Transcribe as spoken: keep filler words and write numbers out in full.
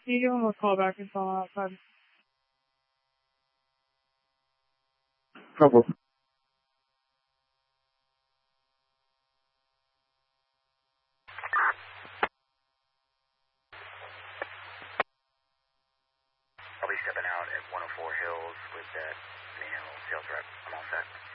Can you give him a call back and tell him outside? Couple. I'll be stepping out at one oh four Hills with that, you know, sales rep. I'm all set.